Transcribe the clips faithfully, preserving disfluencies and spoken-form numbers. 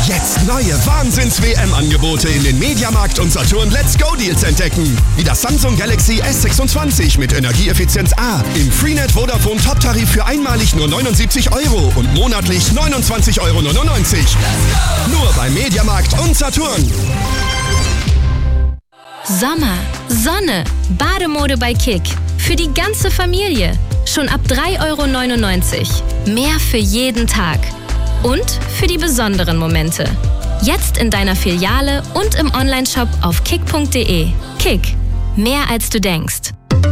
Jetzt neue Wahnsinns-W M-Angebote in den Mediamarkt und Saturn Let's Go Deals entdecken. Wie das Samsung Galaxy S sechsundzwanzig mit Energieeffizienz A im Freenet Vodafone Top-Tarif für einmalig nur neunundsiebzig Euro und monatlich neunundzwanzig Euro neunundneunzig. Nur beim Mediamarkt und Saturn. Sommer, Sonne, Bademode bei Kick. Für die ganze Familie. Schon ab drei Euro neunundneunzig. Mehr für jeden Tag. Und für die besonderen Momente. Jetzt in deiner Filiale und im Onlineshop auf kick punkt de. Kick. Mehr als du denkst.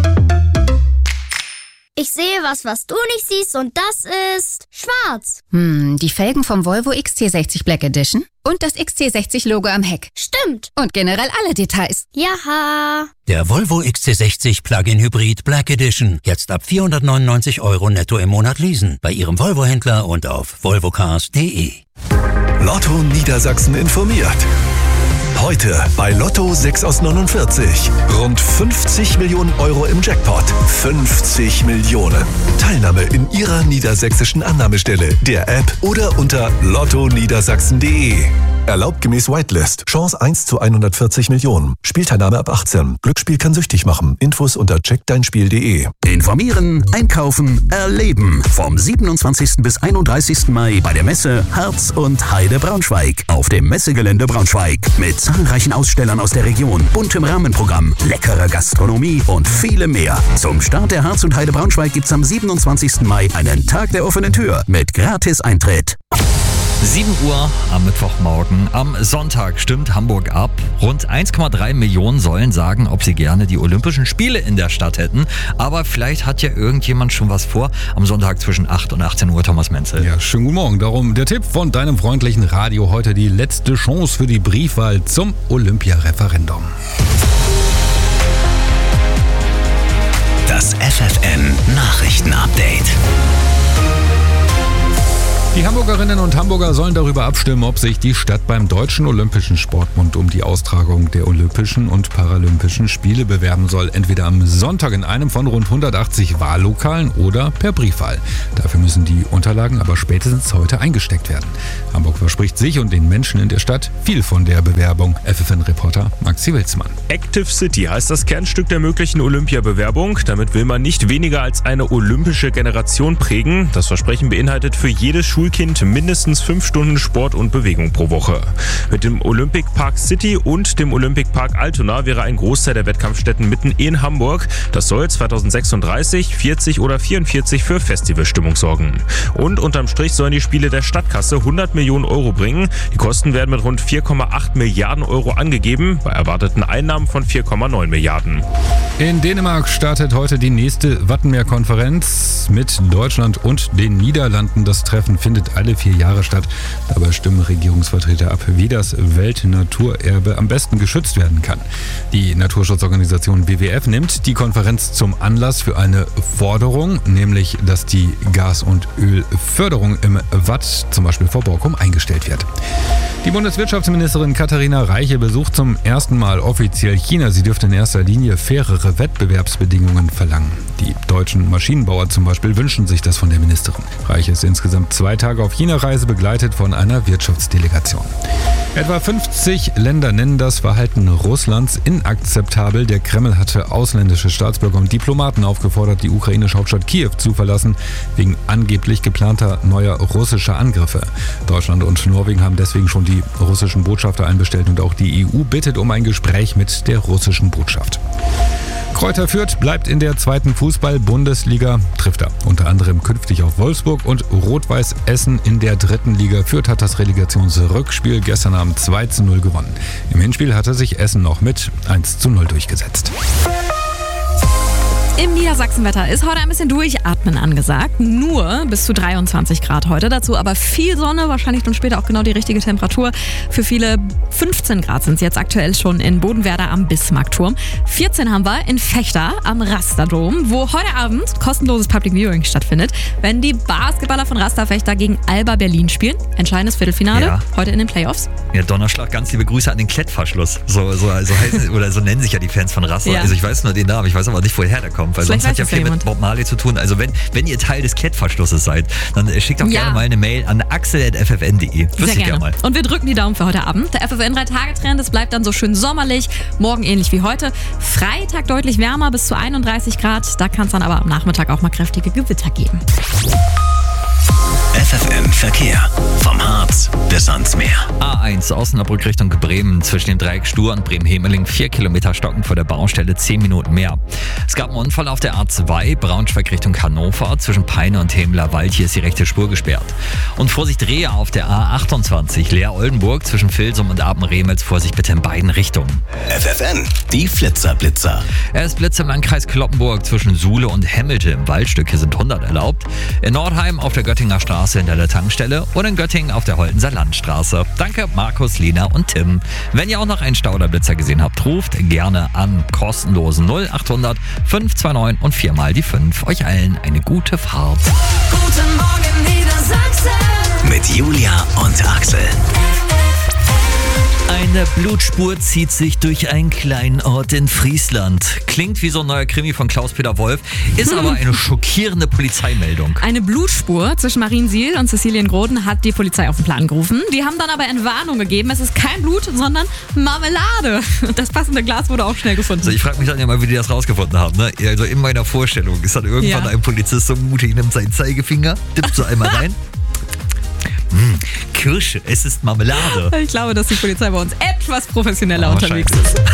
Ich sehe was, was du nicht siehst, und das ist schwarz. Hm, die Felgen vom Volvo X C sechzig Black Edition und das X C sechzig Logo am Heck. Stimmt. Und generell alle Details. Jaha. Der Volvo X C sechzig Plug-in Hybrid Black Edition. Jetzt ab vierhundertneunundneunzig Euro netto im Monat leasen. Bei Ihrem Volvo-Händler und auf volvocars punkt de. Lotto Niedersachsen informiert. Heute bei Lotto sechs aus neunundvierzig. Rund fünfzig Millionen Euro im Jackpot. fünfzig Millionen. Teilnahme in Ihrer niedersächsischen Annahmestelle, der App oder unter lotto niedersachsen punkt de. Erlaubt gemäß Whitelist. Chance eins zu hundertvierzig Millionen. Spielteilnahme ab achtzehn. Glücksspiel kann süchtig machen. Infos unter check dein spiel punkt de. Informieren, einkaufen, erleben. Vom siebenundzwanzigsten bis einunddreißigsten Mai bei der Messe Harz und Heide Braunschweig. Auf dem Messegelände Braunschweig. Mit zahlreichen Ausstellern aus der Region, buntem Rahmenprogramm, leckerer Gastronomie und viele mehr. Zum Start der Harz und Heide Braunschweig gibt's am siebenundzwanzigsten Mai einen Tag der offenen Tür mit Gratis-Eintritt. sieben Uhr am Mittwochmorgen. Am Sonntag stimmt Hamburg ab. Rund eins Komma drei Millionen sollen sagen, ob sie gerne die Olympischen Spiele in der Stadt hätten. Aber vielleicht hat ja irgendjemand schon was vor. Am Sonntag zwischen acht und achtzehn Uhr, Thomas Menzel. Ja, schönen guten Morgen. Darum der Tipp von deinem freundlichen Radio. Heute die letzte Chance für die Briefwahl zum Olympiareferendum. Das F F N Nachrichtenupdate. Die Hamburgerinnen und Hamburger sollen darüber abstimmen, ob sich die Stadt beim Deutschen Olympischen Sportbund um die Austragung der Olympischen und Paralympischen Spiele bewerben soll. Entweder am Sonntag in einem von rund hundertachtzig Wahllokalen oder per Briefwahl. Dafür müssen die Unterlagen aber spätestens heute eingesteckt werden. Hamburg verspricht sich und den Menschen in der Stadt viel von der Bewerbung. F F N-Reporter Maxi Wilsmann. Active City heißt das Kernstück der möglichen Olympiabewerbung. Damit will man nicht weniger als eine olympische Generation prägen. Das Versprechen beinhaltet für jedes Schulkind mindestens fünf Stunden Sport und Bewegung pro Woche. Mit dem Olympic Park City und dem Olympic Park Altona wäre ein Großteil der Wettkampfstätten mitten in Hamburg. Das soll zweitausendsechsunddreißig, vierzig oder vierundvierzig für Festivalstimmung sorgen. Und unterm Strich sollen die Spiele der Stadtkasse hundert Millionen Euro bringen. Die Kosten werden mit rund vier Komma acht Milliarden Euro angegeben, bei erwarteten Einnahmen von vier Komma neun Milliarden. In Dänemark startet heute die nächste Wattenmeer-Konferenz mit Deutschland und den Niederlanden. Das Treffen findet alle vier Jahre statt. Dabei stimmen Regierungsvertreter ab, wie das Weltnaturerbe am besten geschützt werden kann. Die Naturschutzorganisation W W F nimmt die Konferenz zum Anlass für eine Forderung, nämlich, dass die Gas- und Ölförderung im Watt, zum Beispiel vor Borkum, eingestellt wird. Die Bundeswirtschaftsministerin Katharina Reiche besucht zum ersten Mal offiziell China. Sie dürfte in erster Linie fairere Wettbewerbsbedingungen verlangen. Die deutschen Maschinenbauer zum Beispiel wünschen sich das von der Ministerin. Reiche ist insgesamt zwei Tage auf China-Reise, begleitet von einer Wirtschaftsdelegation. Etwa fünfzig Länder nennen das Verhalten Russlands inakzeptabel. Der Kreml hatte ausländische Staatsbürger und Diplomaten aufgefordert, die ukrainische Hauptstadt Kiew zu verlassen, wegen angeblich geplanter neuer russischer Angriffe. Deutschland und Norwegen haben deswegen schon die russischen Botschafter einbestellt und auch die E U bittet um ein Gespräch mit der russischen Botschaft. Kräuter Fürth bleibt in der zweiten Fußball-Bundesliga, trifft er unter anderem künftig auf Wolfsburg, und Rot-Weiß Essen in der dritten Liga. Fürth hat das Relegationsrückspiel gestern Abend zwei zu null gewonnen. Im Hinspiel hatte sich Essen noch mit eins zu null durchgesetzt. Im Niedersachsenwetter ist heute ein bisschen Durchatmen angesagt. Nur bis zu dreiundzwanzig Grad heute. Dazu aber viel Sonne, wahrscheinlich dann später auch genau die richtige Temperatur. Für viele fünfzehn Grad sind es jetzt aktuell schon in Bodenwerder am Bismarckturm. vierzehn haben wir in Vechta am Rasterdom, wo heute Abend kostenloses Public Viewing stattfindet, wenn die Basketballer von Rasta Vechta gegen Alba Berlin spielen. Entscheidendes Viertelfinale, ja. Heute in den Playoffs. Ja, Donnerschlag, ganz liebe Grüße an den Klettverschluss. So, so, so heißen, oder so nennen sich ja die Fans von Rasta. Ja. Also ich weiß nur den Namen, ich weiß aber nicht, woher der kommt. kommt, weil Vielleicht sonst hat ja weiß es viel ja mit jemand. Bob Marley zu tun. Also wenn, wenn ihr Teil des Klettverschlusses seid, dann äh, schickt doch Ja. gerne mal eine Mail an axel at f f n punkt d e. Wüsste Sehr ich gerne. gerne mal. Und wir drücken die Daumen für heute Abend. Der F F N drei Tage Trend, es bleibt dann so schön sommerlich. Morgen ähnlich wie heute. Freitag deutlich wärmer, bis zu einunddreißig Grad. Da kann es dann aber am Nachmittag auch mal kräftige Gewitter geben. F F N Verkehr. Vom Harz bis ans Meer. A eins Osnabrück Richtung Bremen zwischen dem Dreieck Stur und Bremen-Hemeling. Vier Kilometer stocken vor der Baustelle, zehn Minuten mehr. Es gab einen Unfall auf der A zwei, Braunschweig Richtung Hannover. Zwischen Peine und Hemler Wald, hier ist die rechte Spur gesperrt. Und Vorsicht Rehe auf der A achtundzwanzig, Leer-Oldenburg zwischen Vilsum und Aben-Remels. Vorsicht bitte in beiden Richtungen. F F N, die Flitzer-Blitzer. Erst Blitze im Landkreis Cloppenburg zwischen Suhle und Hemmelte. Im Waldstück, hier sind hundert erlaubt. In Nordheim auf der Göttinger Straße hinter der Tankstelle und in Göttingen auf der Holtenser Landstraße. Danke Markus, Lena und Tim. Wenn ihr auch noch einen Stau oder Blitzer gesehen habt, ruft gerne an kostenlosen null achthundert fünf zwei neun und viermal die fünf. Euch allen eine gute Fahrt. Guten Morgen Niedersachsen. Mit Julia und Axel. Eine Blutspur zieht sich durch einen kleinen Ort in Friesland. Klingt wie so ein neuer Krimi von Klaus-Peter Wolf, ist aber eine schockierende Polizeimeldung. Eine Blutspur zwischen Mariensiel und Cäciliengroden hat die Polizei auf den Plan gerufen. Die haben dann aber Entwarnung gegeben. Es ist kein Blut, sondern Marmelade. Und das passende Glas wurde auch schnell gefunden. Also ich frage mich dann ja mal, wie die das rausgefunden haben. Ne? Also in meiner Vorstellung ist dann irgendwann Ja. ein Polizist so mutig, nimmt seinen Zeigefinger, dippt so einmal rein. Hm, Kirsche, es ist Marmelade. Ich glaube, dass die Polizei bei uns etwas professioneller Ja, unterwegs wahrscheinlich. ist.